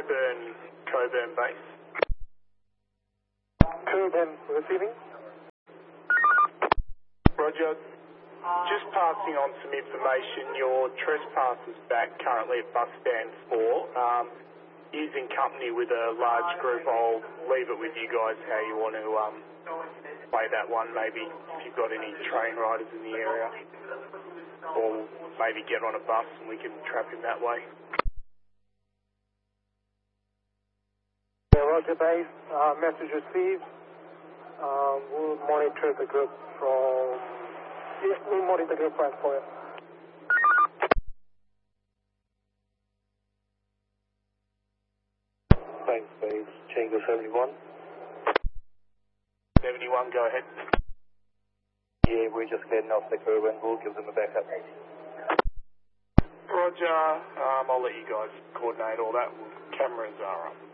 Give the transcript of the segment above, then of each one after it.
Coburn base. Coburn receiving. Roger. Just passing on some information. Your trespassers back currently at bus stand 4. Is in company with a large group. I'll leave it with you guys how you want to play that one. Maybe if you've got any train riders in the area, or maybe get on a bus and we can trap him that way. Yeah, Roger base. Message received. We'll monitor the group from. Yeah, we'll monitor the group right for you. Thanks, base. Chango 71. 71, go ahead. Yeah, we're just getting off the curb and we'll give them a backup. Roger. I'll let you guys coordinate all that. Cameras are up.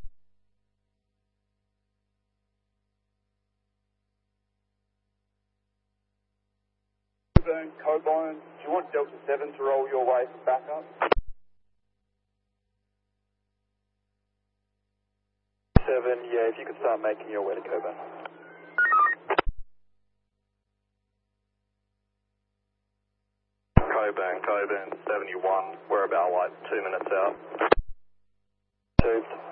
Coburn, do you want Delta 7 to roll your way for backup? 7, yeah, if you could start making your way to Coburn. Coburn 71, we're about like 2 minutes out. 2.